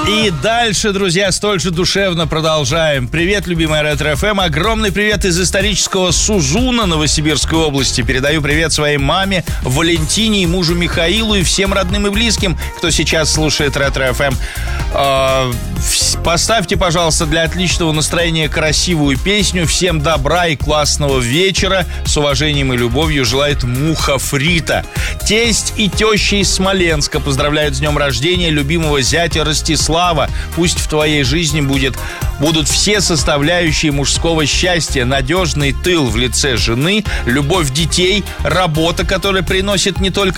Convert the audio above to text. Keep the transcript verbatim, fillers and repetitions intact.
И дальше, друзья, столь же душевно продолжаем. Привет, любимая Ретро-эф эм. Огромный привет из исторического Сузуна Новосибирской области. Передаю привет своей маме Валентине и мужу Михаилу и всем родным и близким, кто сейчас слушает Ретро-эф эм. Поставьте, пожалуйста, для отличного настроения красивую песню. Всем добра и классного вечера. С уважением и любовью желает Муха Фрита. Тесть и теща из Смоленска поздравляют с днем рождения любимого зятя Ростислава. Пусть в твоей жизни будет, будут все составляющие мужского счастья. Надежный тыл в лице жены, любовь детей, работа, которая приносит не только